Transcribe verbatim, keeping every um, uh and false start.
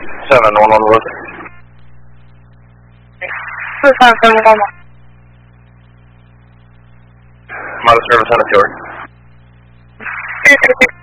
seven one one Wood. 四三分高吗 Model service on the tour. 谢谢。